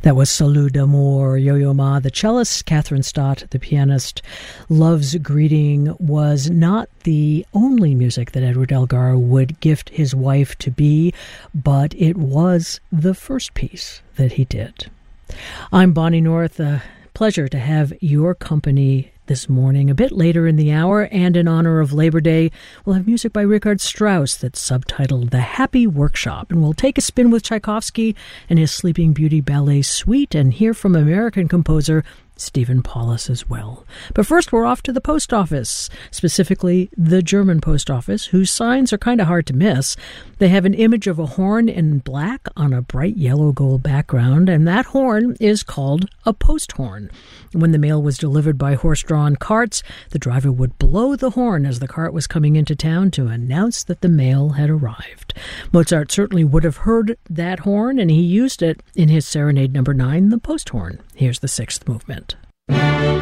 That was Salut d'Amour, Yo-Yo Ma, the cellist, Catherine Stott, the pianist. Love's Greeting was not the only music that Edward Elgar would gift his wife-to-be, but it was the first piece that he did. I'm Bonnie North. A pleasure to have your company this morning. A bit later in the hour, and in honor of Labor Day, we'll have music by Richard Strauss that's subtitled The Happy Workshop, and we'll take a spin with Tchaikovsky and his Sleeping Beauty Ballet Suite and hear from American composer Stephen Paulus as well. But first, we're off to the post office, specifically the German post office, whose signs are kind of hard to miss. They have an image of a horn in black on a bright yellow gold background, and that horn is called a post horn. When the mail was delivered by horse-drawn carts, the driver would blow the horn as the cart was coming into town to announce that the mail had arrived. Mozart certainly would have heard that horn, and he used it in his Serenade No. 9, the post horn. Here's the sixth movement.